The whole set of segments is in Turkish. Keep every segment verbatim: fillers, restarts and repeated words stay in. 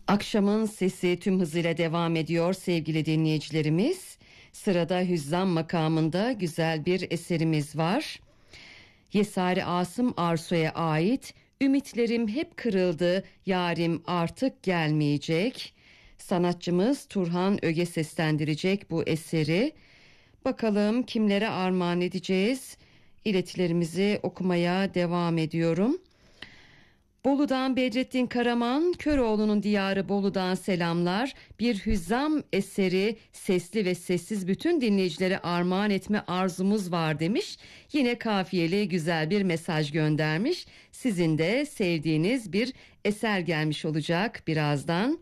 Akşamın sesi tüm hızıyla devam ediyor sevgili dinleyicilerimiz. Sırada Hüzzam makamında güzel bir eserimiz var. Yesari Asım Arso'ya ait "Ümitlerim hep kırıldı, yarim artık gelmeyecek." Sanatçımız Turhan Öge seslendirecek bu eseri. Bakalım kimlere armağan edeceğiz? İletilerimizi okumaya devam ediyorum. Bolu'dan Bedrettin Karaman, Köroğlu'nun diyarı Bolu'dan selamlar. Bir Hüzzam eseri sesli ve sessiz bütün dinleyicilere armağan etme arzumuz var demiş. Yine kafiyeli güzel bir mesaj göndermiş. Sizin de sevdiğiniz bir eser gelmiş olacak birazdan.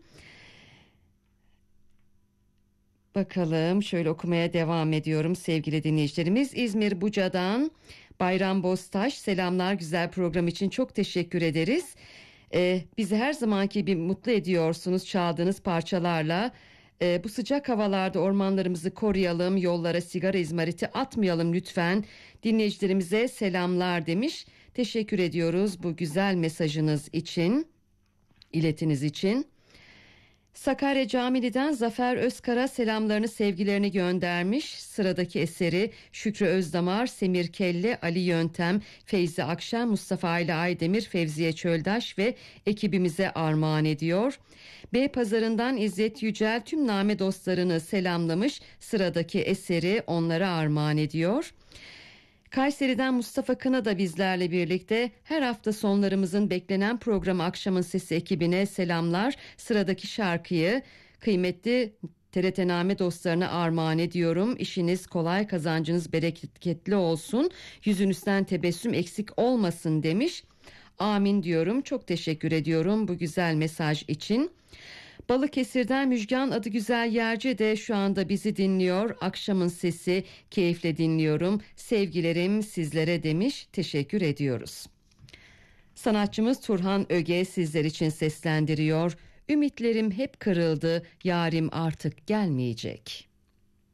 Bakalım, şöyle okumaya devam ediyorum sevgili dinleyicilerimiz. İzmir Buca'dan Bayram Boztaş, selamlar, güzel program için çok teşekkür ederiz. Ee, bizi her zamanki gibi mutlu ediyorsunuz çaldığınız parçalarla. Ee, bu sıcak havalarda ormanlarımızı koruyalım, yollara sigara izmariti atmayalım lütfen. Dinleyicilerimize selamlar demiş. Teşekkür ediyoruz bu güzel mesajınız için, iletiniz için. Sakarya Camili'den Zafer Özkara selamlarını, sevgilerini göndermiş. Sıradaki eseri Şükrü Özdamar, Semir Kelle, Ali Yöntem, Feyzi Akşam, Mustafa Ali Aydemir, Fevziye Çöldaş ve ekibimize armağan ediyor. Beypazarı'ndan İzzet Yücel tüm name dostlarını selamlamış. Sıradaki eseri onlara armağan ediyor. Kayseri'den Mustafa Kına da bizlerle birlikte. Her hafta sonlarımızın beklenen programı Akşamın Sesi ekibine selamlar. Sıradaki şarkıyı kıymetli T R T Name dostlarına armağan ediyorum. İşiniz kolay, kazancınız bereketli olsun, yüzünüzden tebessüm eksik olmasın demiş. Amin diyorum. Çok teşekkür ediyorum bu güzel mesaj için. Balıkesir'den Müjgan adı güzel Yerci de şu anda bizi dinliyor. Akşamın sesi keyifle dinliyorum. Sevgilerim sizlere demiş. Teşekkür ediyoruz. Sanatçımız Turhan Öge sizler için seslendiriyor. Ümitlerim hep kırıldı, yarim artık gelmeyecek.